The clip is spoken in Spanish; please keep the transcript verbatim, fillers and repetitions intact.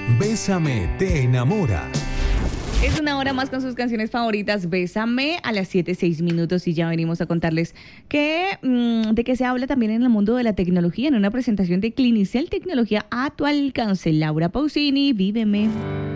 Bésame te enamora. Es una hora más con sus canciones favoritas. Bésame a las siete, seis minutos y ya venimos a contarles que, mmm, de qué se habla también en el mundo de la tecnología en una presentación de Clinicel Tecnología a tu alcance. Laura Pausini, Víveme.